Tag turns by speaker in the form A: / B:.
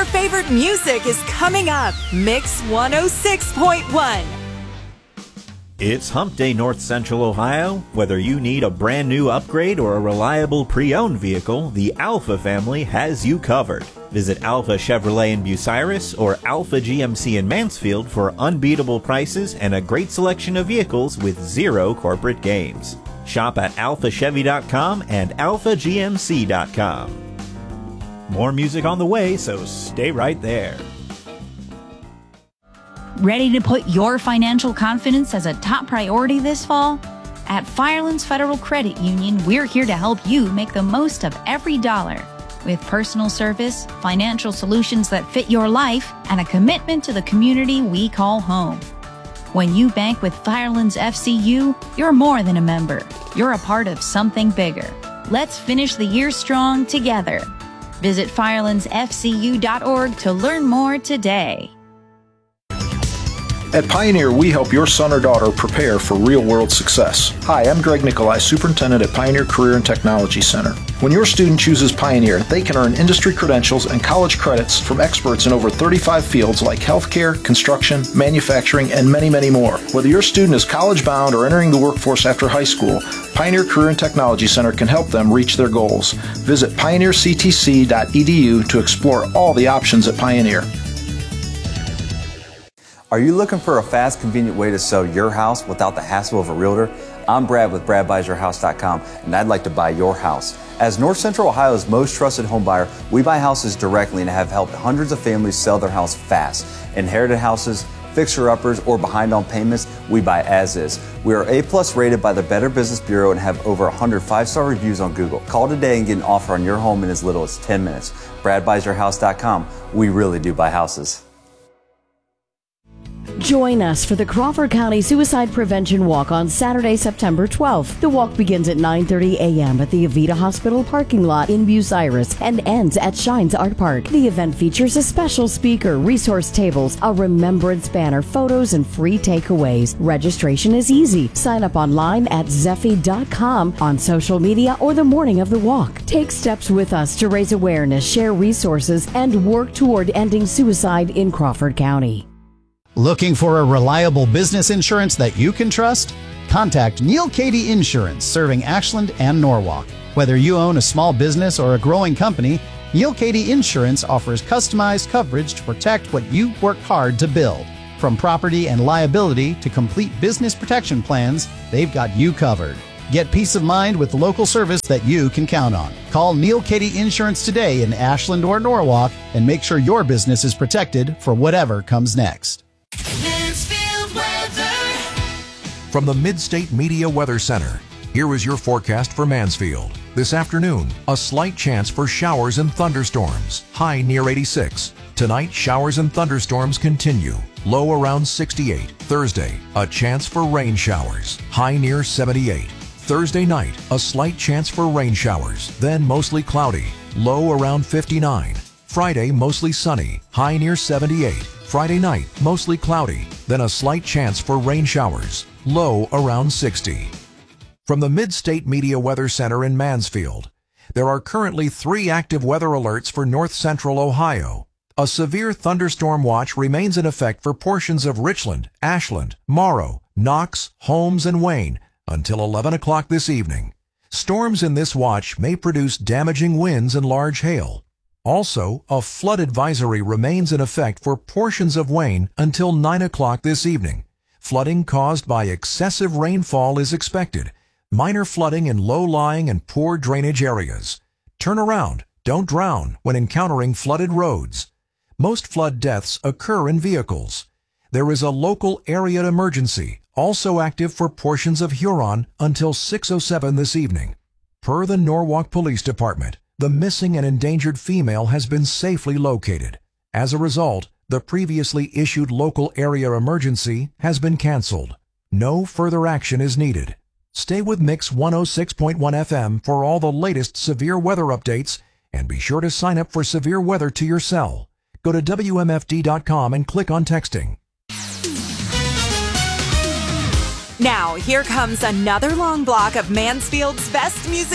A: favorite music is coming up. Mix 106.1.
B: It's Hump Day, North Central Ohio. Whether you need a brand new upgrade or a reliable pre-owned vehicle, the Alpha family has you covered. Visit Alpha Chevrolet in Bucyrus or Alpha GMC in Mansfield for unbeatable prices and a great selection of vehicles with zero corporate gains. Shop at alphachevy.com and alphagmc.com. More music on the way, so stay right there.
C: Ready to put your financial confidence as a top priority this fall? At Firelands Federal Credit Union, we're here to help you make the most of every dollar. With personal service, financial solutions that fit your life, and a commitment to the community we call home. When you bank with Firelands FCU, you're more than a member. You're a part of something bigger. Let's finish the year strong together. Visit firelandsfcu.org to learn more today.
D: At Pioneer, we help your son or daughter prepare for real-world success. Hi, I'm Greg Nicolai, Superintendent at Pioneer Career and Technology Center. When your student chooses Pioneer, they can earn industry credentials and college credits from experts in over 35 fields like healthcare, construction, manufacturing, and many, many more. Whether your student is college-bound or entering the workforce after high school, Pioneer Career and Technology Center can help them reach their goals. Visit pioneerctc.edu to explore all the options at Pioneer.
E: Are you looking for a fast, convenient way to sell your house without the hassle of a realtor? I'm Brad with BradBuysYourHouse.com, and I'd like to buy your house. As North Central Ohio's most trusted home buyer, we buy houses directly and have helped hundreds of families sell their house fast. Inherited houses, fixer-uppers, or behind on payments, we buy as is. We are A+ rated by the Better Business Bureau and have over 100 5-star reviews on Google. Call today and get an offer on your home in as little as 10 minutes. BradBuysYourHouse.com. We really do buy houses.
F: Join us for the Crawford County Suicide Prevention Walk on Saturday, September 12th. The walk begins at 9:30 a.m. at the Avita Hospital parking lot in Bucyrus and ends at Shines Art Park. The event features a special speaker, resource tables, a remembrance banner, photos, and free takeaways. Registration is easy. Sign up online at Zeffy.com, on social media, or the morning of the walk. Take steps with us to raise awareness, share resources, and work toward ending suicide in Crawford County.
G: Looking for a reliable business insurance that you can trust? Contact Neil Cady Insurance, serving Ashland and Norwalk. Whether you own a small business or a growing company, Neil Cady Insurance offers customized coverage to protect what you work hard to build. From property and liability to complete business protection plans, they've got you covered. Get peace of mind with local service that you can count on. Call Neil Cady Insurance today in Ashland or Norwalk and make sure your business is protected for whatever comes next.
H: Mansfield weather.
I: From the Mid-State Media Weather Center, here is your forecast for Mansfield. This afternoon, a slight chance for showers and thunderstorms, high near 86. Tonight, showers and thunderstorms continue, low around 68. Thursday, a chance for rain showers, high near 78. Thursday night, a slight chance for rain showers, then mostly cloudy, low around 59. Friday, mostly sunny, high near 78. Friday night, mostly cloudy, then a slight chance for rain showers, low around 60. From the Mid-State Media Weather Center in Mansfield, there are currently 3 active weather alerts for north central Ohio. A severe thunderstorm watch remains in effect for portions of Richland, Ashland, Morrow, Knox, Holmes, and Wayne until 11 o'clock this evening. Storms in this watch may produce damaging winds and large hail. Also, a flood advisory remains in effect for portions of Wayne until 9 o'clock this evening. Flooding caused by excessive rainfall is expected. Minor flooding in low-lying and poor drainage areas. Turn around, don't drown when encountering flooded roads. Most flood deaths occur in vehicles. There is a local area emergency, also active for portions of Huron until 6:07 this evening. Per the Norwalk Police Department, the missing and endangered female has been safely located. As a result, the previously issued local area emergency has been canceled. No further action is needed. Stay with Mix 106.1 FM for all the latest severe weather updates, and be sure to sign up for severe weather to your cell. Go to WMFD.com and click on texting.
A: Now, here comes another long block of Mansfield's best music